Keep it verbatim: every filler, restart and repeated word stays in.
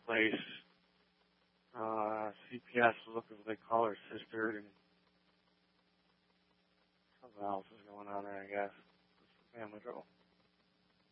place. Uh, C P S is looking for they call her sister, and something else is going on there, I guess. It's family trouble.